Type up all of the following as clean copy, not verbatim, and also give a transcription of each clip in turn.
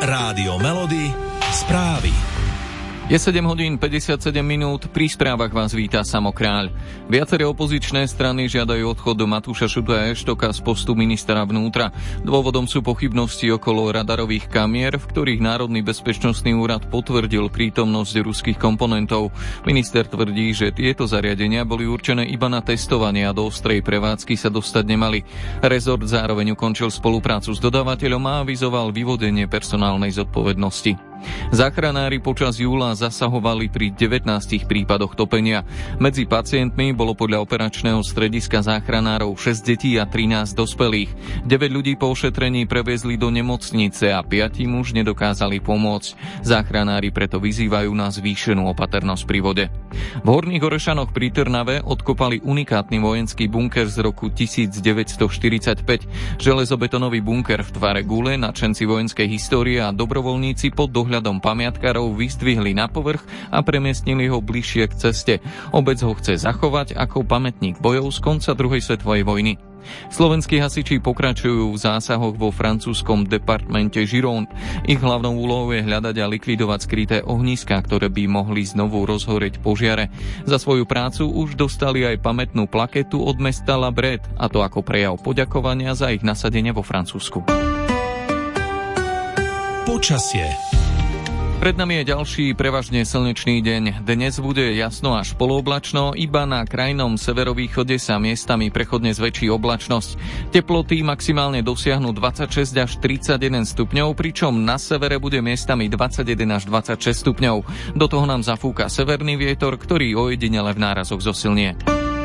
Rádio Melody, správy. Je 7 hodín 57 minút, pri správach vás víta Samo Kráľ. Viaceré opozičné strany žiadajú odchod do Matúša Šutaja Eštoka z postu ministra vnútra. Dôvodom sú pochybnosti okolo radarových kamier, v ktorých Národný bezpečnostný úrad potvrdil prítomnosť ruských komponentov. Minister tvrdí, že tieto zariadenia boli určené iba na testovanie a do ostrej prevádzky sa dostať nemali. Rezort zároveň ukončil spoluprácu s dodávateľom a avizoval vyvodenie personálnej zodpovednosti. Záchranári počas júla zasahovali pri 19 prípadoch topenia. Medzi pacientmi bolo podľa operačného strediska záchranárov 6 detí a 13 dospelých. 9 ľudí po ošetrení previezli do nemocnice a 5 už nedokázali pomôcť. Záchranári preto vyzývajú na zvýšenú opatrnosť pri vode. V Horných Orešanoch pri Trnave odkopali unikátny vojenský bunker z roku 1945. Železobetonový bunker v tvare gule, nadšenci vojenskej histórie a dobrovoľníci pod dohľadom pamiatkárov vyzdvihli na povrch a premiestnili ho bližšie k ceste. Obec ho chce zachovať ako pamätník bojov z konca druhej svetovej vojny. Slovenskí hasiči pokračujú v zásahoch vo francúzskom departmente Gironde. Ich hlavnou úlohou je hľadať a likvidovať skryté ohniská, ktoré by mohli znovu rozhoreť požiare. Za svoju prácu už dostali aj pamätnú plaketu od mesta La Brette, a to ako prejav poďakovania za ich nasadenie vo Francúzsku. Počasie. Pred nami je ďalší prevažne slnečný deň. Dnes bude jasno až polooblačno, iba na krajnom severovýchode sa miestami prechodne zväčší oblačnosť. Teploty maximálne dosiahnu 26 až 31 stupňov, pričom na severe bude miestami 21 až 26 stupňov. Do toho nám zafúka severný vietor, ktorý ojedinele v nárazoch zosilnie.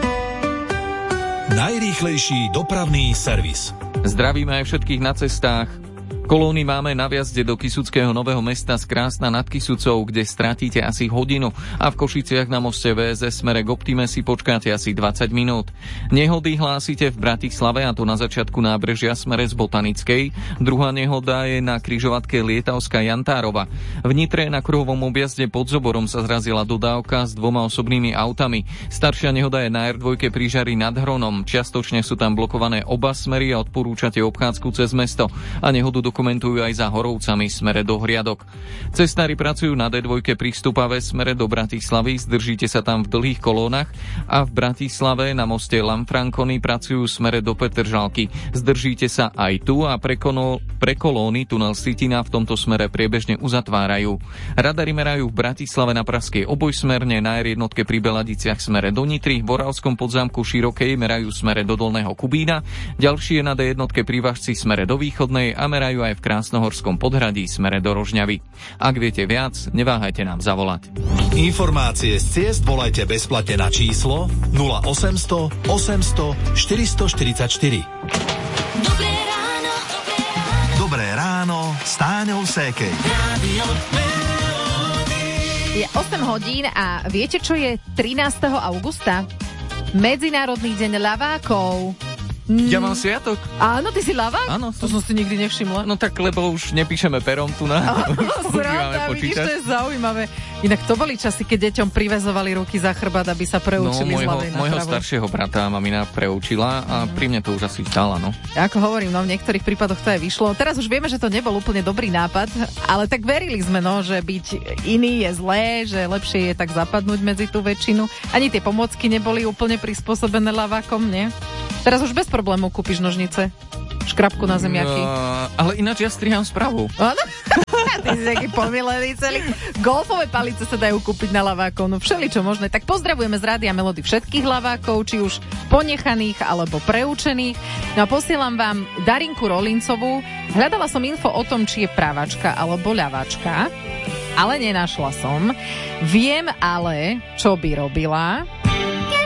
Najrýchlejší dopravný servis. Zdravíme aj všetkých na cestách. Kolóny máme na vjazde do Kysuckého Nového Mesta z Krásna nad Kysucou, kde stratíte asi hodinu, a v Košiciach na moste VSS smere k Optime si počkáte asi 20 minút. Nehody hlásite v Bratislave, a to na začiatku nábrežia smere z Botanickej. Druhá nehoda je na križovatke Lietavská Jantárova. V Nitre na kruhovom objazde pod Zoborom sa zrazila dodávka s 2 osobnými autami. Staršia nehoda je na R2 pri Žari nad Hronom. Čiastočne sú tam blokované oba smery a odporúčate obchádzku cez mesto. A nehodu dokumentujú aj za Horovcami smere do Hriadok. Cestári pracujú na D2 pri Stupave smere do Bratislavy, zdržíte sa tam v dlhých kolónach, a v Bratislave na moste Lanfranconi pracujú smere do Petržalky. Zdržíte sa aj tu a pre kolóny tunel Sitina v tomto smere priebežne uzatvárajú. Radary merajú v Bratislave na Pražskej obojsmerne, na R1 pri Beladiciach smere do Nitry, v Oravskom Podzámku Širokej merajú smere do Dolného Kubína, ďalšie na D1 pri Važci smere do Východnej a merajú aj v Krásnohorskom Podhradí smere do Rožňavy. Ak viete viac, neváhajte nám zavolať. Informácie z ciest volajte bezplatne na číslo 0800 800 444. Dobré ráno. Dobré ráno s Táňou Sékej. Je 8 hodín a viete, čo je 13. augusta? Medzinárodný deň ľavákov. Ja mám sviatok. Áno, ty si ľavák? Áno. To som si nikdy nevšimla. No tak, lebo už nepíšeme perom tu na... Sranda, vidíš, to je zaujímavé. Inak to boli časy, keď deťom priväzovali ruky za chrbát, aby sa preučili z ľavej na pravú. Môjho staršieho brata mamina preučila a pri mne to už asi stála, no. Ako hovorím, no v niektorých prípadoch to aj vyšlo. Teraz už vieme, že to nebol úplne dobrý nápad, ale tak verili sme, no, že byť iný je zlé, že lepšie je tak zapadnúť medzi tú väčšinu. Ani tie pomôcky neboli úplne prispôsobené ľavákom, nie? Teraz už bez problémov kúpiš nožnice, škrabku na zemiaky. Ale ináč ja striham spravu. Áno? Ty si taký pomilený celý. Golfové palice sa dajú kúpiť na ľavákov, no všeličo možné. Tak pozdravujeme z Rádia Melody všetkých ľavákov, či už ponechaných alebo preučených. No a posielam vám Darinku Rolincovú. Hľadala som info o tom, či je pravačka alebo ľavačka, ale nenašla som. Viem ale, čo by robila.